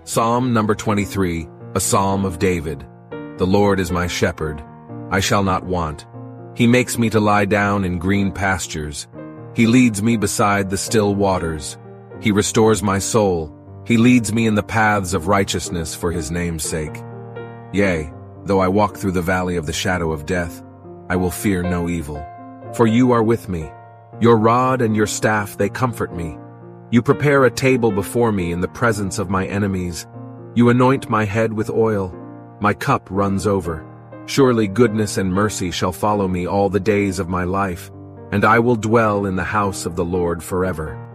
Psalm number 23, a psalm of David. The Lord is my shepherd. I shall not want. He makes me to lie down in green pastures. He leads me beside the still waters. He restores my soul. He leads me in the paths of righteousness for his name's sake. Yea, though I walk through the valley of the shadow of death, I will fear no evil. For you are with me. Your rod and your staff, they comfort me. You prepare a table before me in the presence of my enemies. You anoint my head with oil. My cup runs over. Surely goodness and mercy shall follow me all the days of my life, and I will dwell in the house of the Lord forever.